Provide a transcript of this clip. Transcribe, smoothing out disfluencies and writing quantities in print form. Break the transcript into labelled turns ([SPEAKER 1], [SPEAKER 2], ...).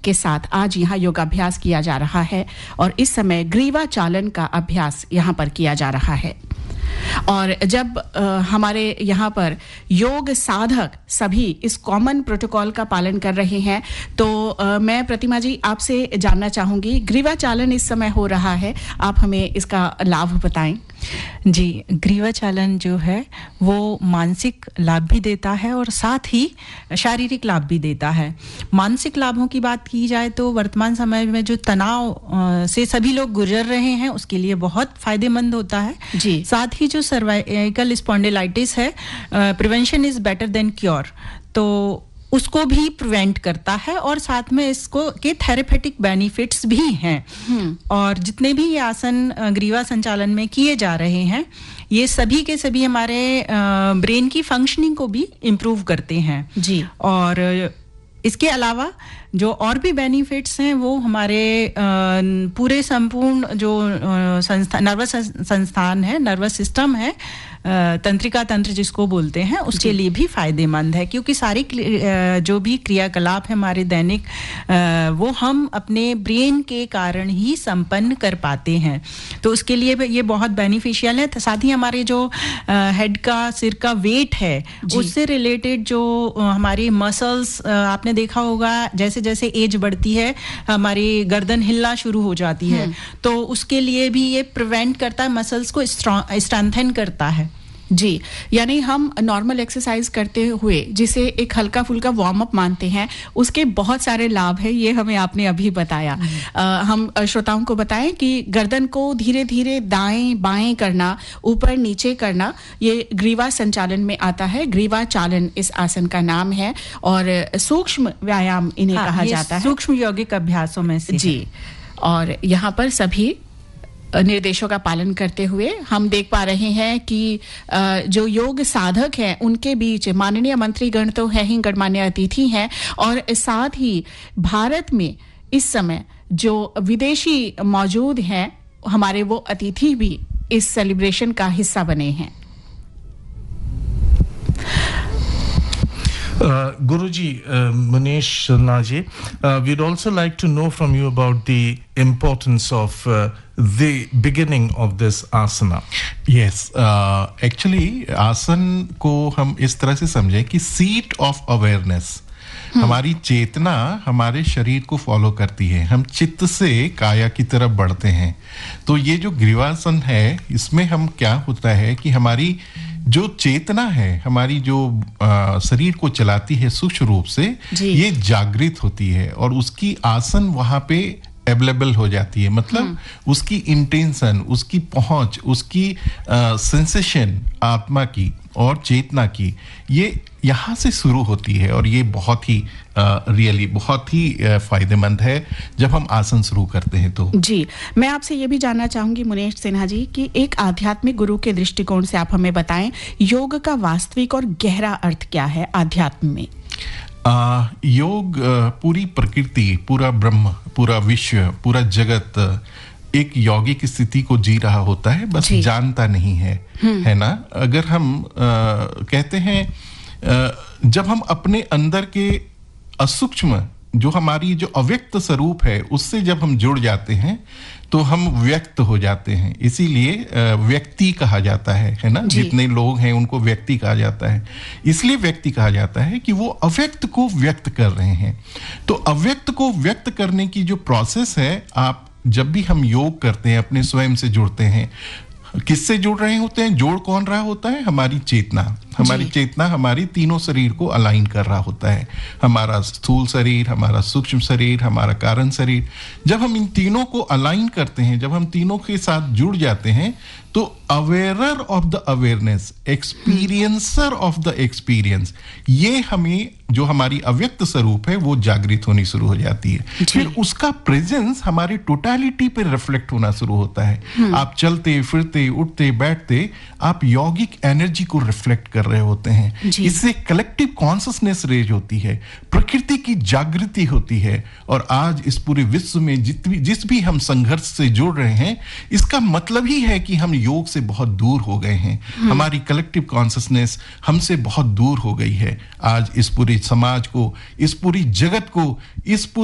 [SPEAKER 1] के साथ आज यहाँ योगाभ्यास किया जा रहा है और इस समय ग्रीवा चालन का अभ्यास यहाँ पर किया जा रहा है। और जब हमारे यहाँ पर योग साधक सभी इस कॉमन प्रोटोकॉल का पालन कर रहे हैं तो मैं प्रतिमा जी आपसे जानना चाहूंगी, ग्रीवा चालन इस समय हो रहा है, आप हमें इसका लाभ बताएं।
[SPEAKER 2] जी, ग्रीवा चालन जो है वो मानसिक लाभ भी देता है और साथ ही शारीरिक लाभ भी देता है। मानसिक लाभों की बात की जाए तो वर्तमान समय में जो तनाव से सभी लोग गुजर रहे हैं उसके लिए बहुत फायदेमंद होता है
[SPEAKER 1] जी।
[SPEAKER 2] साथ ही जो सर्वाइकल स्पॉन्डिलाइटिस है, prevention is better than cure, तो उसको भी प्रिवेंट करता है और साथ में इसको के थेरेपेटिक बेनिफिट्स भी हैं। और जितने भी ये आसन ग्रीवा संचालन में किए जा रहे हैं ये सभी के सभी हमारे ब्रेन की फंक्शनिंग को भी इम्प्रूव करते हैं
[SPEAKER 1] जी।
[SPEAKER 2] और इसके अलावा जो और भी बेनिफिट्स हैं वो हमारे पूरे संपूर्ण जो नर्वस संस्थान है, नर्वस सिस्टम है, तंत्रिका तंत्र जिसको बोलते हैं, उसके लिए भी फायदेमंद है क्योंकि सारी जो भी क्रियाकलाप है हमारे दैनिक वो हम अपने ब्रेन के कारण ही संपन्न कर पाते हैं, तो उसके लिए ये बहुत बेनिफिशियल है। साथ ही हमारे जो हेड का, सिर का वेट है उससे रिलेटेड जो हमारी मसल्स, आपने देखा होगा जैसे जैसे एज बढ़ती है हमारी गर्दन हिलना शुरू हो जाती है, तो उसके लिए भी ये प्रिवेंट करता है, मसल्स को स्ट्रेंथन करता है
[SPEAKER 1] जी। यानी हम नॉर्मल एक्सरसाइज करते हुए जिसे एक हल्का फुल्का वार्म अप मानते हैं उसके बहुत सारे लाभ है, ये हमें आपने अभी बताया। हम श्रोताओं को बताएं कि गर्दन को धीरे धीरे दाएं बाएं करना, ऊपर नीचे करना, ये ग्रीवा संचालन में आता है। ग्रीवा चालन इस आसन का नाम है और सूक्ष्म व्यायाम इन्हें कहा जाता है,
[SPEAKER 2] सूक्ष्म यौगिक अभ्यासों में से
[SPEAKER 1] जी। और यहाँ पर सभी निर्देशों का पालन करते हुए हम देख पा रहे हैं कि जो योग साधक हैं उनके बीच माननीय मंत्रीगण तो है ही, गणमान्य अतिथि हैं और साथ ही भारत में इस समय जो विदेशी मौजूद हैं हमारे वो अतिथि भी इस सेलिब्रेशन का हिस्सा बने हैं।
[SPEAKER 3] Guruji, Munesh Naji, we'd also like to know from you about the importance of the beginning of this asana.
[SPEAKER 4] Yes, actually आसन को हम इस तरह से समझें कि seat of awareness, हमारी चेतना हमारे शरीर को फॉलो करती है, हम चित्त से काया की तरफ बढ़ते हैं। तो ये जो ग्रीवासन है इसमें हम क्या होता है कि हमारी जो चेतना है, हमारी जो शरीर को चलाती है सूक्ष्म रूप से, ये जागृत होती है और उसकी आसन वहां पे अवेलेबल हो जाती है। मतलब उसकी इंटेंशन, उसकी पहुंच, उसकी सेंसेशन आत्मा की और चेतना की, ये यहाँ से शुरू होती है और ये बहुत ही रियली बहुत ही फायदेमंद है जब हम आसन शुरू करते हैं तो।
[SPEAKER 1] जी, मैं आपसे ये भी जानना चाहूंगी मुनेश सिन्हा जी कि एक आध्यात्मिक गुरु के दृष्टिकोण से आप हमें बताएं योग का वास्तविक और गहरा अर्थ क्या है आध्यात्म में।
[SPEAKER 4] योग पूरी प्रकृति, पूरा ब्रह्म, पूरा विश्व, पूरा जगत एक यौगिक स्थिति को जी रहा होता है, बस जानता नहीं है ना। अगर हम कहते हैं जब हम अपने अंदर के असूक्ष्म जो हमारी जो अव्यक्त स्वरूप है उससे जब हम जुड़ जाते हैं तो हम व्यक्त हो जाते हैं, इसीलिए व्यक्ति कहा जाता है ना। जितने लोग हैं उनको व्यक्ति कहा जाता है, इसलिए व्यक्ति कहा जाता है कि वो अव्यक्त को व्यक्त कर रहे हैं। तो अव्यक्त को व्यक्त करने की जो प्रोसेस है, आप जब भी हम योग करते हैं अपने स्वयं से जुड़ते हैं, किससे जुड़ रहे होते हैं? जोड़ कौन रहा होता है? हमारी चेतना। हमारी चेतना हमारी तीनों शरीर को अलाइन कर रहा होता है, हमारा स्थूल शरीर, हमारा सूक्ष्म शरीर, हमारा कारण शरीर। जब हम इन तीनों को अलाइन करते हैं, जब हम तीनों के साथ जुड़ जाते हैं तो अवेयरर of the awareness, experiencer of the experience, ये हमें जो हमारी अव्यक्त स्वरूप है वो जागृत होनी शुरू हो जाती है। फिर उसका प्रेजेंस हमारी टोटलिटी पे रिफ्लेक्ट होना शुरू होता है। आप चलते फिरते उठते बैठते आप यौगिक एनर्जी को रिफ्लेक्ट कर रहे होते हैं। इससे कलेक्टिव कॉन्शियसनेस रेज होती है, प्रकृति की जागृति होती है। और आज इस पूरे विश्व में जिस भी हम संघर्ष से जुड़ रहे हैं, इसका मतलब ही है कि हम योग से बहुत दूर हो गए हैं। हमारी कलेक्टिव कॉन्शियसनेस हमसे बहुत दूर हो गई है। आज इस पूरे समाज को, इस पूरी जगत को, इस